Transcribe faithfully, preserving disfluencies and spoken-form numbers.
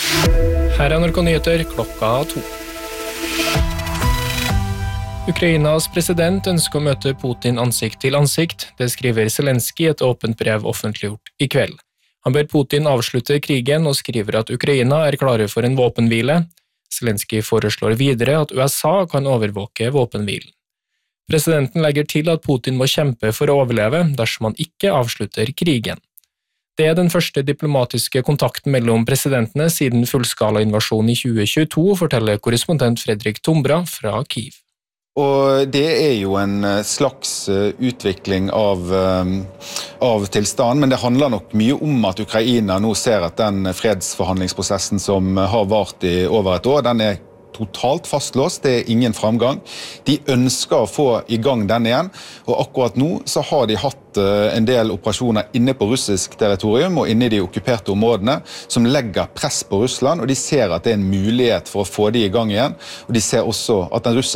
Her er N R K Nyheter klokka to. Ukrainas president ønsker å møte Putin ansikt til ansikt. Det skriver Zelensky i et åpent brev offentliggjort i kveld. Han ber Putin avslutte krigen og skriver at Ukraina er klare for en våpenhvile. Zelensky foreslår videre at U S A kan overvåke våpenhvilen. Presidenten legger til at Putin må kjempe for å overleve dersom han ikke avslutter krigen. Det er den første diplomatiske kontakten mellom presidentene siden fullskala-invasjonen i tjue tjueto, forteller korrespondent Fredrik Tombra fra Kyiv. Og det er jo en slags utvikling av, av tilstanden, men det handler nok mye om at Ukraina nå ser at den fredsforhandlingsprosessen som har vart i over et år, den er totalt fastlåst, det er ingen framgang. De ønsker å få i gang den igjen, og akkurat nå så har de hatt en del operasjoner inne på russisk territorium og inne i de okkuperte områdene som legger press på Russland, og de ser at det er en mulighet for å få de i gang igjen, og de ser også at den russiske